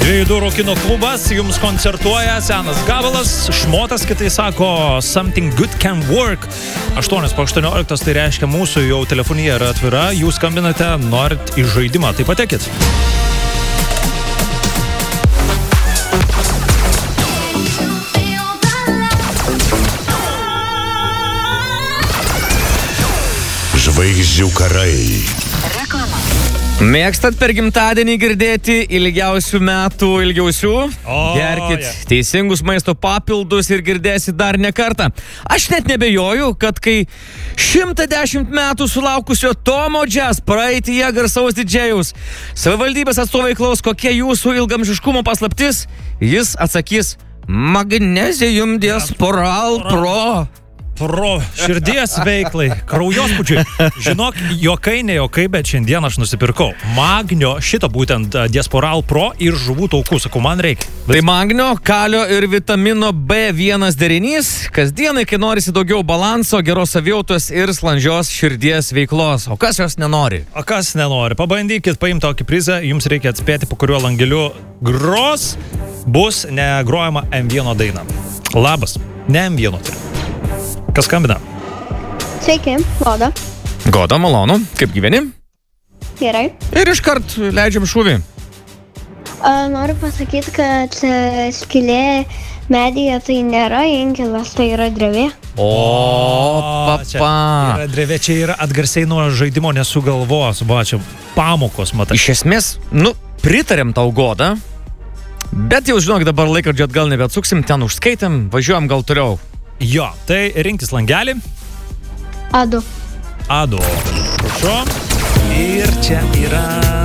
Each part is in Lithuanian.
Dviejų durų kino klubas jums koncertuoja senas gabalas, šmotas, kitai sako Something Good Can Work. 8:18, tai reiškia mūsų jau telefonija yra atvira, jūs skambinate, norit į žaidimą, tai patekit. Žvaigždžių karai. Mėgstat per gimtadienį girdėti ilgiausių metų ilgiausių? Gerkit teisingus maisto papildus ir girdėsit dar ne kartą. Aš net nebejoju, kad kai 110 metų sulaukusio Tomo Jazz praeityje garsaus didžėjaus savivaldybės atstovai klaus, kokie jūsų ilgamžiškumo paslaptis, jis atsakys Magnesium Diasporal Pro. Pro širdies veiklai, kraujospūdžiui. Žinok, jokai, ne jokai, bet šiandien aš nusipirkau magnio, šitą būtent Diasporal Pro ir žuvų taukų, sakau, man reikia. Tai magnio, kalio ir vitamino B1 derinys, kasdienai, kai norisi daugiau balanso, geros savijautos ir sklandžios širdies veiklos. O kas jos nenori? O kas nenori? Pabandykit paimti tokį prizą, jums reikia atspėti, po kuriuo langeliu gros bus negrojama M1 daina. Labas, ne M1 turi. Kas skambina? Sveiki, Goda. Goda, malonu. Kaip gyveni? Gerai. Ir iškart leidžiam šūvį. Noriu pasakyti, kad skylė medyje tai nėra inkilas, tai yra drevė. Čia yra drevė, čia yra atgarsiai nuo žaidimo nesugalvos. Va, čia pamokos, matai. Iš esmės, pritarėm tau, Goda. Bet jau žinok, dabar laikrodžio atgal nebeatsuksim, ten užskaitėm, važiuojam gal toliau. Jo, tai rinktis langelį. A2. Prašau. Ir čia yra...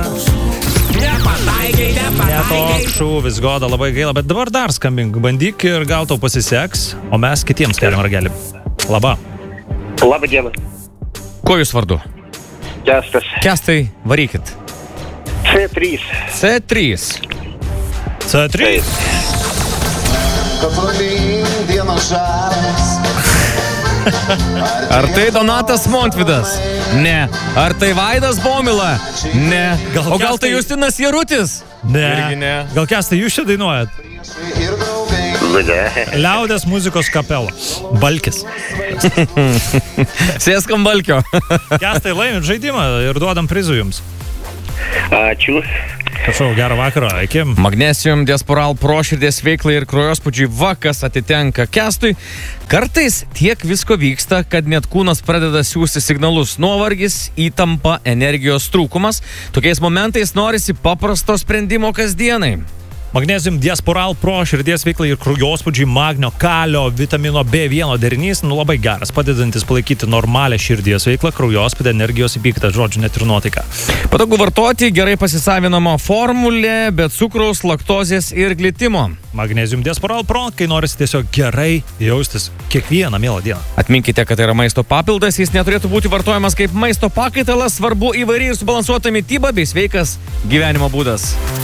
Netoks šūvis, Goda, labai gaila, bet dabar dar skambink, bandyk ir gal tau pasiseks, o mes kitiems keliam ragelį. Labą. Labą dieną. Kuo jūs vardu? Kestas. Kestai, varykit. C3. C3. Ar tai Donatas Montvydas? Ne. Ar tai Vaidas Baumila? Ne. O gal tai Justinas Jarutis? Ne. Irgi ne. Gal Kestai, jūs čia dainuojat? Liaudės muzikos kapela. Balkis. Sėskam Balkio. Kestai, laimit žaidimą ir duodam prizų jums. Ačiū. Prašau, gerą vakarą, iki. Magnesium Diasporal Pro širdies veiklai ir kraujospūdžiui vakas atitenka Kestui. Kartais tiek visko vyksta, kad net kūnas pradeda siųsti signalus: nuovargis, įtampa, energijos trūkumas. Tokiais momentais norisi paprasto sprendimo kasdienai. Magnesium Diasporal Pro širdies veiklai ir kraujospūdžiui magnio, kalio, vitamino B1 derinys, labai geras, padedantis palaikyti normalią širdies veiklą, kraujospūdį, energijos įpyktą, žodžiu, net ir nuotaiką. Patogu vartoti, gerai pasisavinama formulė, be cukraus, laktozės ir glitimo. Magnesium Diasporal Pro, kai norisi tiesiog gerai jaustis kiekvieną mielą dieną. Atminkite, kad tai yra maisto papildas, jis neturėtų būti vartojamas kaip maisto pakaitalas, svarbu įvairiai ir subalansuota mityba bei sveikas gyvenimo būdas.